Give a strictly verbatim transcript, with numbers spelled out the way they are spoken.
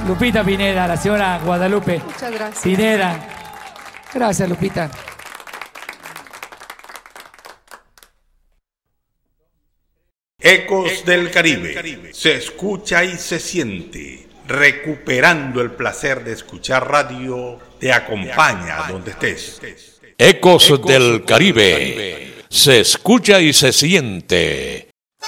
Lupita Pineda, la señora Guadalupe. Muchas gracias. Pineda. Gracias, Lupita. Ecos del Caribe. Se escucha y se siente. Recuperando el placer de escuchar radio, te acompaña donde estés. Ecos del Caribe. Se escucha y se siente.